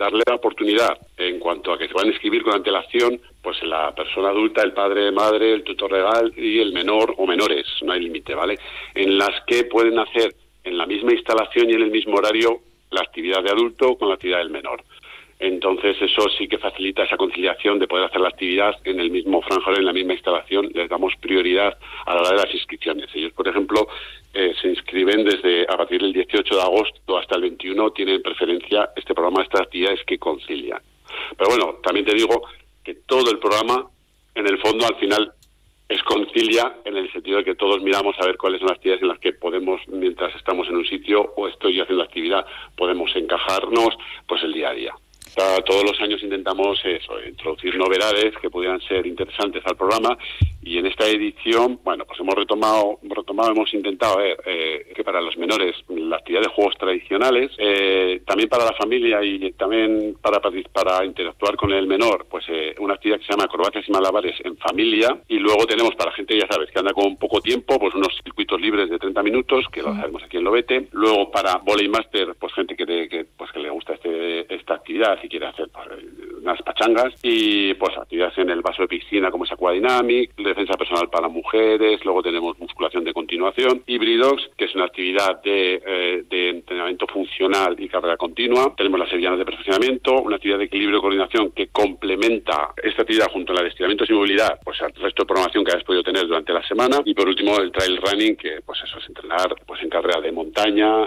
darle la oportunidad en cuanto a que se van a inscribir con antelación, pues la persona adulta, el padre, madre, el tutor legal y el menor o menores, no hay límite, ¿vale? En las que pueden hacer en la misma instalación y en el mismo horario la actividad de adulto con la actividad del menor. Entonces eso sí que facilita esa conciliación de poder hacer la actividad en el mismo franja, en la misma instalación. Les damos prioridad a la hora de las inscripciones. Ellos, por ejemplo, se inscriben a partir del 18 de agosto hasta el 21, tienen preferencia este programa, estas actividades que concilian. Pero bueno, también te digo que todo el programa, en el fondo, al final, es concilia en el sentido de que todos miramos a ver cuáles son las actividades en las que podemos, mientras estamos en un sitio o estoy haciendo actividad, podemos encajarnos pues el día a día. Todos los años intentamos introducir novedades que pudieran ser interesantes al programa, y en esta edición, bueno, pues hemos intentado que para los menores la actividad de juegos tradicionales, también para la familia y también para interactuar con el menor, pues una actividad que se llama acrobacias y malabares en familia, y luego tenemos para gente, ya sabes, que anda con poco tiempo, pues unos circuitos libres de 30 minutos, que lo hacemos aquí en Lobete. Luego para Volley Master, pues gente que le gusta esta actividad y quiere hacer unas pachangas, y pues actividades en el vaso de piscina como es Aquadynamic, defensa personal para mujeres. Luego tenemos musculación de continuación, Híbridox, que es una actividad de entrenamiento funcional y carrera continua. Tenemos las sevillanas de perfeccionamiento, una actividad de equilibrio y coordinación que complementa esta actividad junto a la de estiramientos y movilidad, pues al resto de programación que hayas podido tener durante la semana. Y por último el trail running, que pues eso es entrenar pues en carrera de montaña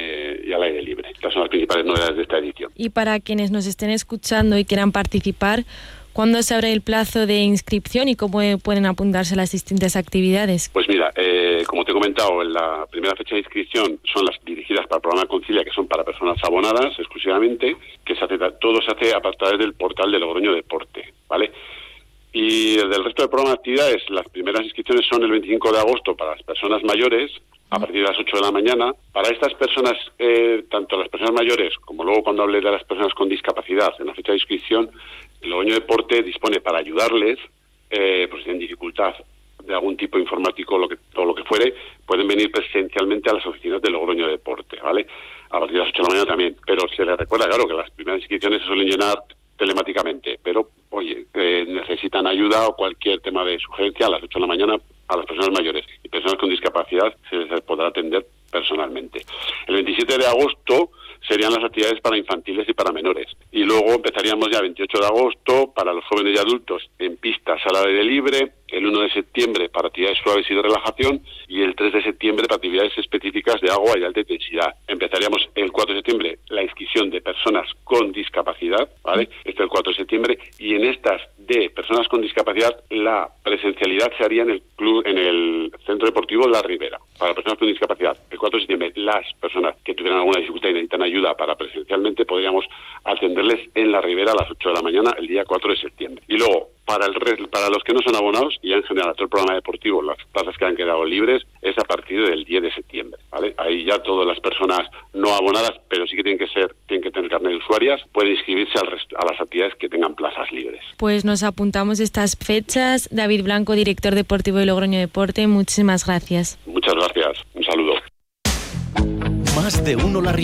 y al aire libre. Estas son las principales novedades de esta edición. Y para quienes nos estén escuchando y quieran participar, ¿cuándo se abre el plazo de inscripción y cómo pueden apuntarse a las distintas actividades? Pues mira, como te he comentado, la primera fecha de inscripción son las dirigidas para el programa Concilia, que son para personas abonadas exclusivamente, que todo se hace a través del portal de Logroño Deporte, ¿vale? Y del resto del programa de actividades, las primeras inscripciones son el 25 de agosto para las personas mayores, a partir de las 8 de la mañana. Para estas personas, tanto las personas mayores como luego cuando hable de las personas con discapacidad, en la fecha de inscripción, el Logroño Deporte dispone para ayudarles, pues si tienen dificultad de algún tipo informático o lo que fuere, pueden venir presencialmente a las oficinas del Logroño Deporte, ¿vale? A partir de las 8 de la mañana también. Pero se les recuerda, claro, que las primeras inscripciones se suelen llenar telemáticamente, pero oye, necesitan ayuda o cualquier tema de sugerencia, a las 8 de la mañana a las personas mayores y personas con discapacidad se les podrá atender personalmente. El 27 de agosto serían las actividades para infantiles y para menores, y luego empezaríamos ya el 28 de agosto para los jóvenes y adultos en pistas al aire libre, el 1 de septiembre para actividades suaves y de relajación, y el 3 de septiembre para actividades específicas de agua y alta intensidad. Empezaríamos el 4 de septiembre la inscripción de personas con discapacidad, ¿vale? Este es el 4 de septiembre, y en estas de personas con discapacidad la presencialidad se haría en el club, en el Centro Deportivo La Ribera, para personas con discapacidad. El 4 de septiembre las personas que tuvieran alguna dificultad y necesitan ayuda para presencialmente podríamos atenderles en La Ribera a las 8 de la mañana el día 4 de septiembre. Y luego, para los que no son abonados, y en general todo el programa deportivo, las plazas que han quedado libres, es a partir del 10 de septiembre, ¿vale? Ahí ya todas las personas no abonadas, pero sí que tienen que tener carnet de usuarias, pueden inscribirse a las actividades que tengan plazas libres. Pues nos apuntamos estas fechas. David Blanco, director deportivo de Logroño Deporte, muchísimas gracias. Muchas gracias. Un saludo. Más de uno la